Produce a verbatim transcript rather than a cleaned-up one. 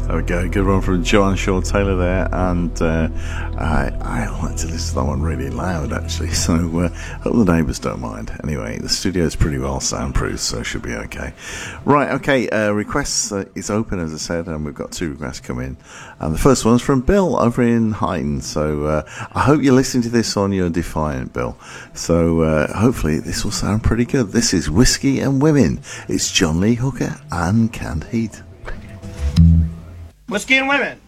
There we go, good one from Joanne Shaw Taylor there, and uh, I, I like to listen to that one really loud actually, so uh, hope the neighbours don't mind. Anyway, the studio's pretty well soundproof, so it should be okay. Right, okay, uh, requests uh, is open as I said, and we've got two requests coming, and the first one's from Bill over in Hyden, so uh, I hope you're listening to this on your Defiant, Bill, so uh, hopefully this will sound pretty good. This is Whiskey and Women. It's John Lee Hooker and Canned Heat. Whiskey and Women.